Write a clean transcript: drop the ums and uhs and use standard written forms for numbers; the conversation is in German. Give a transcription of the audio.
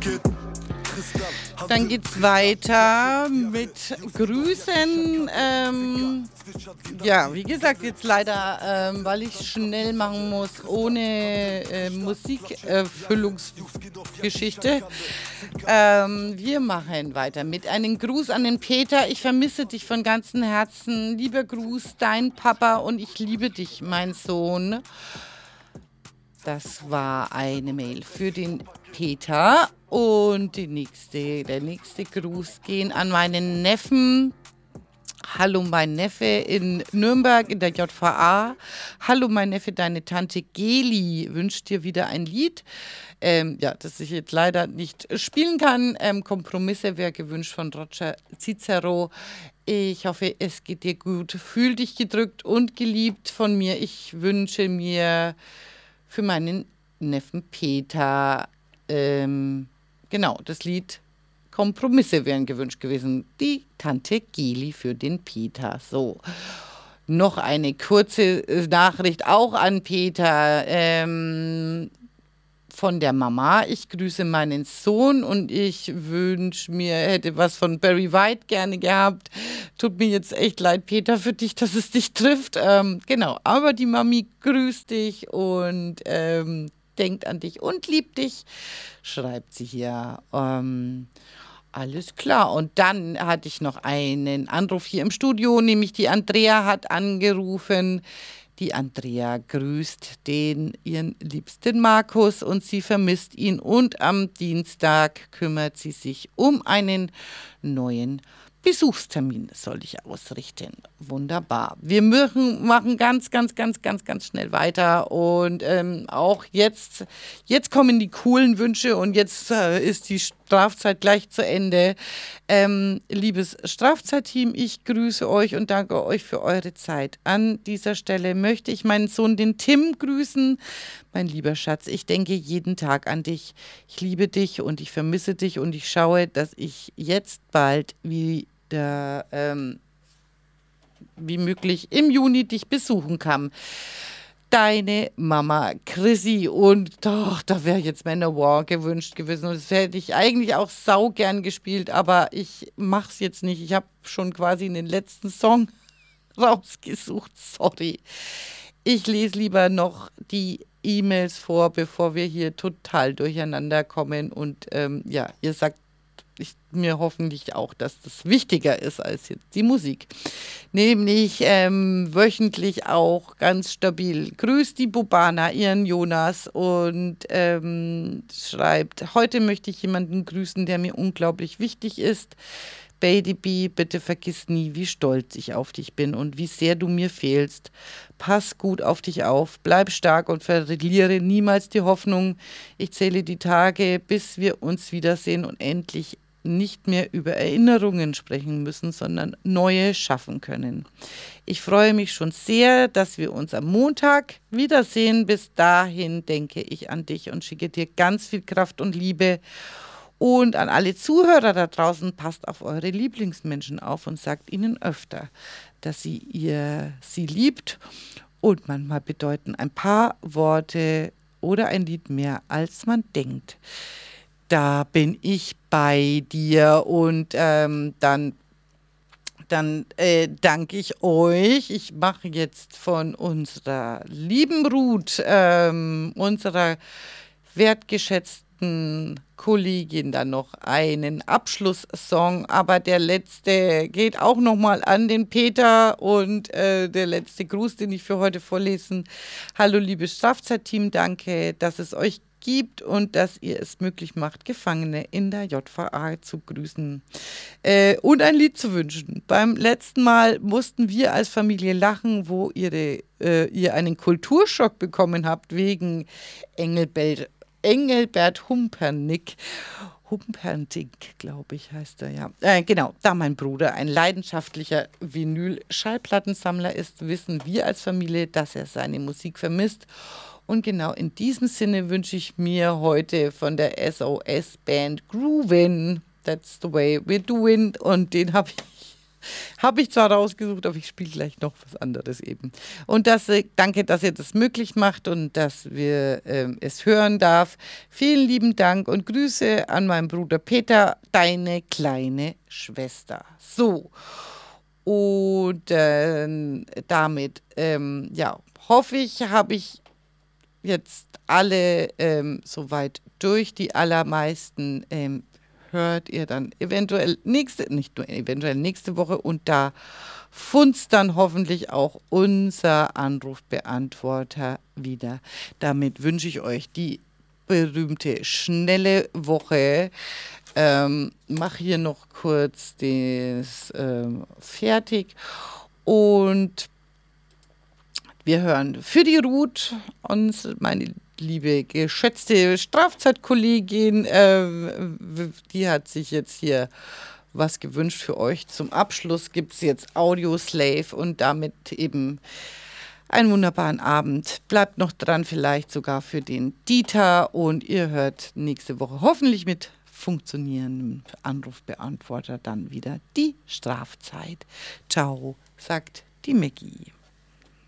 Dann geht's weiter mit Grüßen. Ja, wie gesagt, jetzt leider, weil ich schnell machen muss, ohne Musikerfüllungsgeschichte. Wir machen weiter mit einem Gruß an den Peter. Ich vermisse dich von ganzem Herzen. Lieber Gruß, dein Papa und ich liebe dich, mein Sohn. Das war eine Mail für den Peter. Und der nächste Gruß gehen an meinen Neffen. Hallo mein Neffe in Nürnberg in der JVA. Hallo mein Neffe, deine Tante Geli wünscht dir wieder ein Lied. Das ich jetzt leider nicht spielen kann. Kompromisse wäre gewünscht von Roger Cicero. Ich hoffe, es geht dir gut. Fühl dich gedrückt und geliebt von mir. Ich wünsche mir für meinen Neffen Peter das Lied Kompromisse wären gewünscht gewesen. Die Tante Geli für den Peter. So, noch eine kurze Nachricht auch an Peter von der Mama. Ich grüße meinen Sohn und ich hätte was von Barry White gerne gehabt. Tut mir jetzt echt leid, Peter, für dich, dass es dich trifft. Aber die Mami grüßt dich und denkt an dich und liebt dich, schreibt sie hier. Alles klar. Und dann hatte ich noch einen Anruf hier im Studio, nämlich die Andrea hat angerufen. Die Andrea grüßt ihren liebsten Markus und sie vermisst ihn. Und am Dienstag kümmert sie sich um einen neuen Besuchstermin, soll ich ausrichten. Wunderbar. Wir machen ganz schnell weiter und auch jetzt kommen die coolen Wünsche und jetzt ist die Strafzeit gleich zu Ende. Liebes Strafzeitteam, ich grüße euch und danke euch für eure Zeit. An dieser Stelle möchte ich meinen Sohn, den Tim, grüßen. Mein lieber Schatz, ich denke jeden Tag an dich. Ich liebe dich und ich vermisse dich und ich schaue, dass ich jetzt bald wie möglich im Juni dich besuchen kann. Deine Mama Chrissy und doch, da wäre jetzt Manowar gewünscht gewesen und das hätte ich eigentlich auch saugern gespielt, aber ich mach's jetzt nicht. Ich habe schon quasi den letzten Song rausgesucht, sorry. Ich lese lieber noch die E-Mails vor, bevor wir hier total durcheinander kommen und ihr sagt mir hoffentlich auch, dass das wichtiger ist als jetzt die Musik. Nämlich wöchentlich auch ganz stabil. Grüßt die Bubana, ihren Jonas und schreibt, heute möchte ich jemanden grüßen, der mir unglaublich wichtig ist. Baby, bitte vergiss nie, wie stolz ich auf dich bin und wie sehr du mir fehlst. Pass gut auf dich auf, bleib stark und verliere niemals die Hoffnung. Ich zähle die Tage, bis wir uns wiedersehen und endlich nicht mehr über Erinnerungen sprechen müssen, sondern neue schaffen können. Ich freue mich schon sehr, dass wir uns am Montag wiedersehen. Bis dahin denke ich an dich und schicke dir ganz viel Kraft und Liebe. Und an alle Zuhörer da draußen, passt auf eure Lieblingsmenschen auf und sagt ihnen öfter, dass ihr sie liebt. Und manchmal bedeuten ein paar Worte oder ein Lied mehr, als man denkt. Da bin ich bei dir und dann danke ich euch. Ich mache jetzt von unserer lieben Ruth, unserer wertgeschätzten Kollegin, dann noch einen Abschlusssong, aber der letzte geht auch nochmal an den Peter und der letzte Gruß, den ich für heute vorlesen. Hallo liebes Strafzeitteam, danke, dass es euch gibt und dass ihr es möglich macht, Gefangene in der JVA zu grüßen und ein Lied zu wünschen. Beim letzten Mal mussten wir als Familie lachen, wo ihr einen Kulturschock bekommen habt wegen Engelbert Humperdinck, glaube ich, heißt er, ja. Genau, da mein Bruder ein leidenschaftlicher Vinyl-Schallplattensammler ist, wissen wir als Familie, dass er seine Musik vermisst. Und genau in diesem Sinne wünsche ich mir heute von der SOS-Band Groovin', That's the way we're doing. Und den habe ich Habe ich zwar rausgesucht, aber ich spiele gleich noch was anderes eben. Und danke, dass ihr das möglich macht und dass wir es hören darf. Vielen lieben Dank und Grüße an meinen Bruder Peter, deine kleine Schwester. So, und damit, ja, hoffe ich, habe ich jetzt alle soweit durch. Die allermeisten hört ihr dann eventuell nicht nur eventuell nächste Woche und da funzt dann hoffentlich auch unser Anrufbeantworter wieder. Damit wünsche ich euch die berühmte schnelle Woche. Mach hier noch kurz das fertig und wir hören für die Ruth, uns, meine liebe geschätzte Strafzeitkollegin, die hat sich jetzt hier was gewünscht für euch. Zum Abschluss gibt es jetzt Audio Slave und damit eben einen wunderbaren Abend. Bleibt noch dran, vielleicht sogar für den Dieter und ihr hört nächste Woche hoffentlich mit funktionierendem Anrufbeantworter dann wieder die Strafzeit. Ciao, sagt die Maggie.